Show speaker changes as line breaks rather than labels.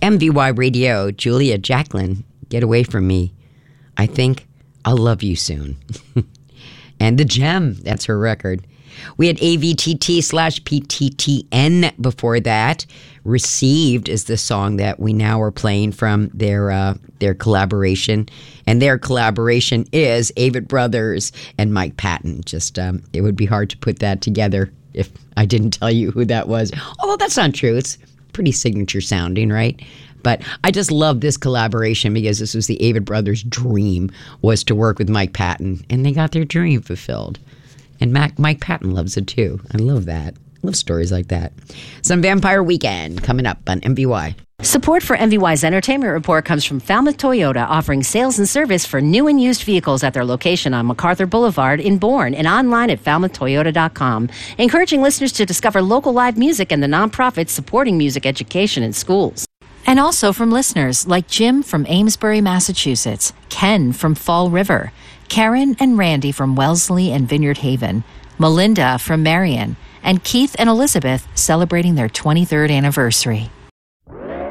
MVY Radio, Julia Jacqueline, Get Away From Me. I think I'll love you soon. And The Gem, that's her record. We had AVTT/PTTN before that. Received is the song that we now are playing from their collaboration. And their collaboration is Avett Brothers and Mike Patton. Just, it would be hard to put that together if I didn't tell you who that was. Although that's not true. It's pretty signature sounding, right? But I just love this collaboration because this was the Avett Brothers' dream, was to work with Mike Patton. And they got their dream fulfilled. And Mike Patton loves it too. I love that. I love stories like that. Some Vampire Weekend coming up on MVY.
Support for MVY's Entertainment Report comes from Falmouth Toyota, offering sales and service for new and used vehicles at their location on MacArthur Boulevard in Bourne and online at falmouthtoyota.com, encouraging listeners to discover local live music and the nonprofits supporting music education in schools. And also from listeners like Jim from Amesbury, Massachusetts, Ken from Fall River, Karen and Randy from Wellesley and Vineyard Haven, Melinda from Marion, and Keith and Elizabeth celebrating their 23rd anniversary.